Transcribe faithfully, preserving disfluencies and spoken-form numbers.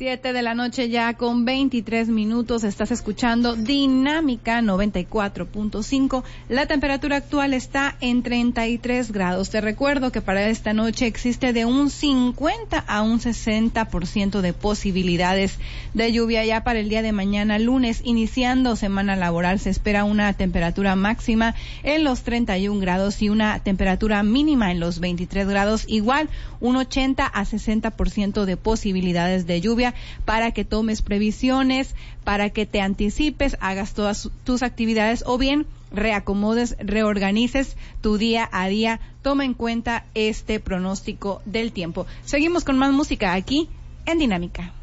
Siete de la noche ya con veintitrés minutos, estás escuchando Dinámica noventa y cuatro punto cinco. La temperatura actual está en treinta y tres grados. Te recuerdo que para esta noche existe de un cincuenta a un sesenta por ciento de posibilidades de lluvia. Ya para el día de mañana, lunes, iniciando semana laboral, se espera una temperatura máxima en los treinta y un grados y una temperatura mínima en los veintitrés grados. Igual, un ochenta a sesenta por ciento de posibilidades de lluvia, para que tomes previsiones, para que te anticipes, hagas todas tus actividades o bien reacomodes, reorganices tu día a día. Toma en cuenta este pronóstico del tiempo. Seguimos con más música aquí en Dinámica.